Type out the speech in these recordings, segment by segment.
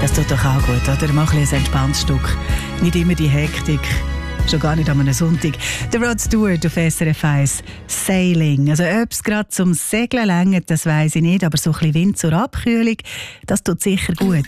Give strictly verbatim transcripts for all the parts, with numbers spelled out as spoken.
Das tut doch auch gut, oder? Mach ein bisschen ein entspanntes Stück. Nicht immer die Hektik. Schon gar nicht an einem Sonntag. Der Rod Stewart auf S R F eins. Sailing. Also ob es gerade zum Segeln reicht, das weiss ich nicht. Aber so ein bisschen Wind zur Abkühlung, das tut sicher gut.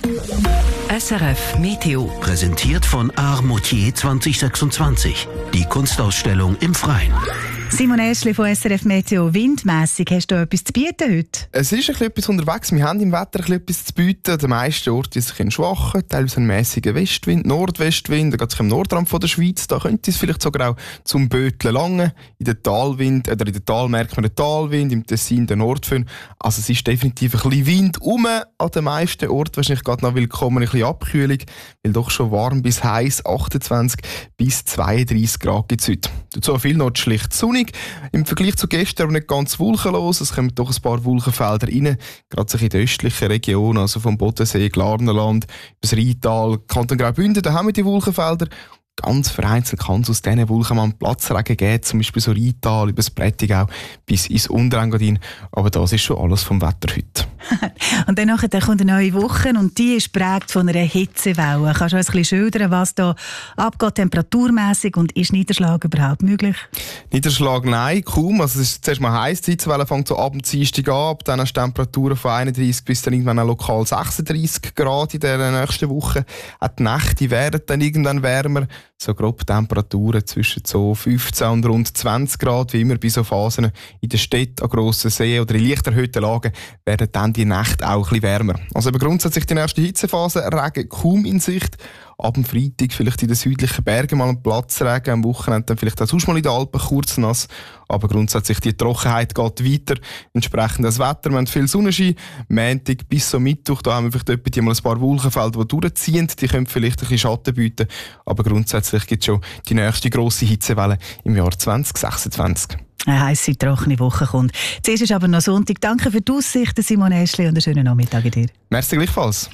S R F Meteo. Präsentiert von Art Moutier zwanzig sechsundzwanzig. Die Kunstausstellung im Freien. Simon Eschli von S R F Meteo. Windmässig, hast du etwas zu bieten heute? Es ist ein bisschen etwas unterwegs. Wir haben im Wetter ein bisschen etwas zu bieten. An den meisten Orten ist es ein schwacher, teilweise ein mäßiger Westwind, Nordwestwind. Da geht es im Nordrand von der Schweiz. Da könnte es vielleicht sogar auch zum Böteln langen. In der Talwind, oder in der Tal merkt man den Talwind, im Tessin den Nordföhn. Also es ist definitiv ein bisschen Wind um. An den meisten Orten wahrscheinlich gerade noch willkommen ein bisschen Abkühlung, weil doch schon warm bis heiß, achtundzwanzig bis zweiunddreissig Grad gibt es heute. Dazu viel noch schlicht sonnig. Im Vergleich zu gestern aber nicht ganz wolkenlos. Es kommen doch ein paar Wolkenfelder rein, gerade sich in den östlichen Regionen, also vom Bodensee, Glarnerland, das Rheintal, Kanton Graubünden, da haben wir die Wolkenfelder. Ganz vereinzelt kann es aus diesen Wolken mal einen Platzregen geben, zum Beispiel so Rheintal, über das Prättigau bis ins Unterengadin. Aber das ist schon alles vom Wetter heute. Und dann nachher kommt eine neue Woche und die ist geprägt von einer Hitzewelle. Kannst du uns ein bisschen schildern, was da abgeht temperaturmässig, und ist Niederschlag überhaupt möglich? Niederschlag nein, kaum. Also es ist zuerst mal heiß. Die Hitzewelle fängt so ab dem Dienstag an, ab dann hast du Temperaturen von einunddreissig bis dann irgendwann auch lokal sechsunddreissig Grad in der nächsten Woche. Auch die Nächte werden dann irgendwann wärmer. So grob Temperaturen zwischen so fünfzehn und rund zwanzig Grad, wie immer bei so Phasen in den Städten, an grossen Seen oder in leicht erhöhten Lagen, werden dann die Nächte auch ein bisschen wärmer. Also eben grundsätzlich die nächste Hitzephase, Regen kaum in Sicht. Ab dem Freitag vielleicht in den südlichen Bergen mal einen Platzregen, am Wochenende dann vielleicht auch sonst mal in den Alpen kurz nass. Aber grundsätzlich die Trockenheit geht weiter. Entsprechend das Wetter, wir haben viel Sonnenschein. Montag bis zum Mittwoch, da haben wir vielleicht etwa mal ein paar Wolkenfelder, die durchziehen. Die können vielleicht ein bisschen Schatten bieten. Aber grundsätzlich gibt es schon die nächste grosse Hitzewelle im Jahr zwanzig sechsundzwanzig. Eine heisse, trockene Woche kommt. Zuerst ist aber noch Sonntag. Danke für die Aussichten, Simon Eschli, und einen schönen Nachmittag dir. Merci gleichfalls.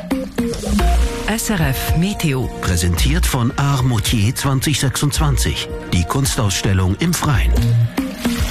S R F Meteo. Präsentiert von Art Moutier zwanzig sechsundzwanzig. Die Kunstausstellung im Freien.